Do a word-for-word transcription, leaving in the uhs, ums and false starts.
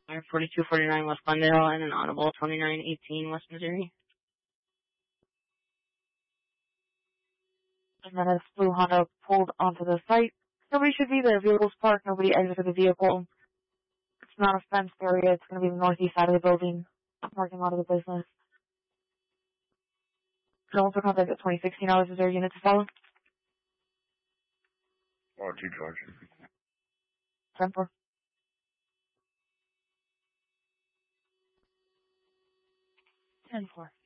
forty-two forty-nine West Glendale and an audible twenty-nine eighteen West Missouri. And then as Blue Honda pulled onto the site, nobody should be there. Vehicles parked, nobody exited the vehicle. It's not a fenced area. It's going to be the northeast side of the building, parking lot of the business. You can also contact the twenty sixteen hours. Is there a unit to follow? Oh, two charges. ten four. ten four.